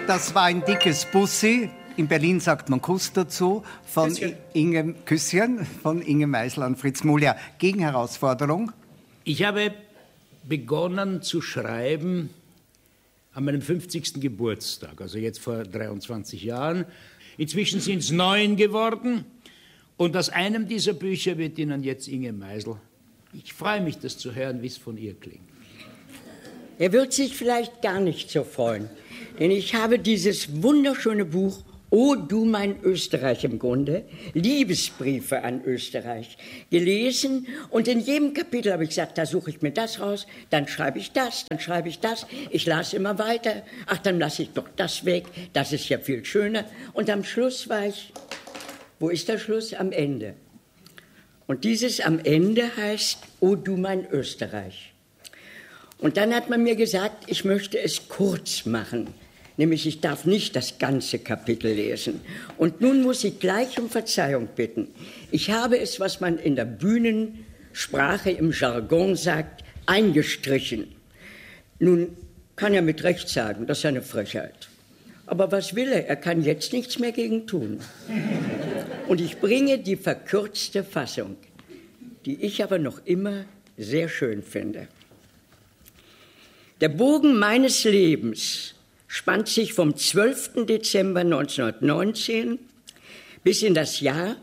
Das war ein dickes Bussi. In Berlin sagt man Kuss dazu. Von Küsschen von Inge Meisel an Fritz Muliar. Gegenherausforderung? Ich habe begonnen zu schreiben an meinem 50. Geburtstag, also jetzt vor 23 Jahren. Inzwischen sind es 9 geworden. Und aus einem dieser Bücher wird Ihnen jetzt Inge Meisel. Ich freue mich, das zu hören, wie es von ihr klingt. Er wird sich vielleicht gar nicht so freuen, denn ich habe dieses wunderschöne Buch »O du mein Österreich« im Grunde, Liebesbriefe an Österreich, gelesen. Und in jedem Kapitel habe ich gesagt, da suche ich mir das raus, dann schreibe ich das, dann schreibe ich das. Ich las immer weiter. Ach, dann lasse ich doch das weg, das ist ja viel schöner. Und am Schluss war ich, wo ist der Schluss? Am Ende. Und dieses am Ende heißt, »O du mein Österreich«. Und dann hat man mir gesagt, ich möchte es kurz machen. Nämlich, ich darf nicht das ganze Kapitel lesen. Und nun muss ich gleich um Verzeihung bitten. Ich habe es, was man in der Bühnensprache im Jargon sagt, eingestrichen. Nun kann er mit Recht sagen, das ist eine Frechheit. Aber was will er? Er kann jetzt nichts mehr gegen tun. Und ich bringe die verkürzte Fassung, die ich aber noch immer sehr schön finde. Der Bogen meines Lebens spannt sich vom 12. Dezember 1919 bis in das Jahr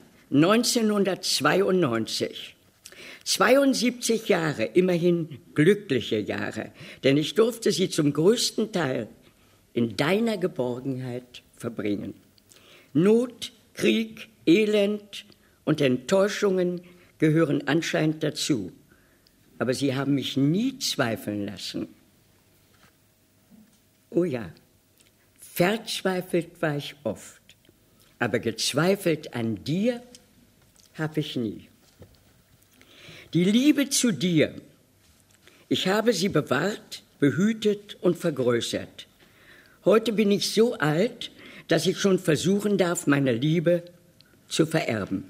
1992. 72 Jahre, immerhin glückliche Jahre, denn ich durfte sie zum größten Teil in deiner Geborgenheit verbringen. Not, Krieg, Elend und Enttäuschungen gehören anscheinend dazu, aber sie haben mich nie zweifeln lassen. Oh ja, verzweifelt war ich oft, aber gezweifelt an dir habe ich nie. Die Liebe zu dir, ich habe sie bewahrt, behütet und vergrößert. Heute bin ich so alt, dass ich schon versuchen darf, meine Liebe zu vererben.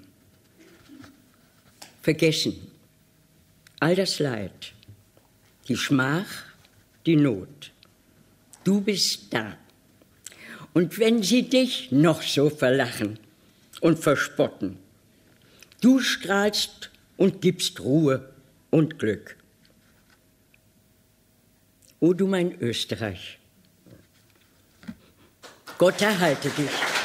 Vergessen, all das Leid, die Schmach, die Not. Du bist da. Und wenn sie dich noch so verlachen und verspotten, du strahlst und gibst Ruhe und Glück. O du mein Österreich, Gott erhalte dich.